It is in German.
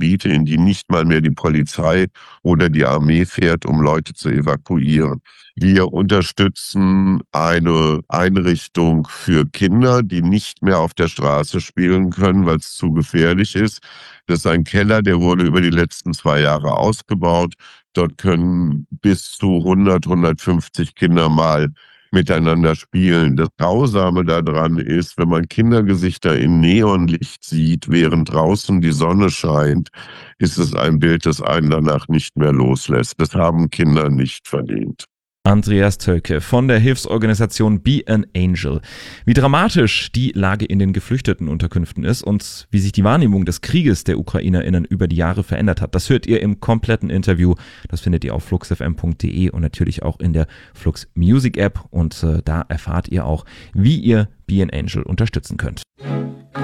Gebiete, in die nicht mal mehr die Polizei oder die Armee fährt, um Leute zu evakuieren. Wir unterstützen eine Einrichtung für Kinder, die nicht mehr auf der Straße spielen können, weil es zu gefährlich ist. Das ist ein Keller, der wurde über die letzten 2 Jahre ausgebaut. Dort können bis zu 100, 150 Kinder mal miteinander spielen. Das Grausame daran ist, wenn man Kindergesichter in Neonlicht sieht, während draußen die Sonne scheint, ist es ein Bild, das einen danach nicht mehr loslässt. Das haben Kinder nicht verdient. Andreas Tölke von der Hilfsorganisation Be an Angel. Wie dramatisch die Lage in den Geflüchtetenunterkünften ist und wie sich die Wahrnehmung des Krieges der UkrainerInnen über die Jahre verändert hat, das hört ihr im kompletten Interview. Das findet ihr auf fluxfm.de und natürlich auch in der Flux Music App. Und da erfahrt ihr auch, wie ihr Be an Angel unterstützen könnt.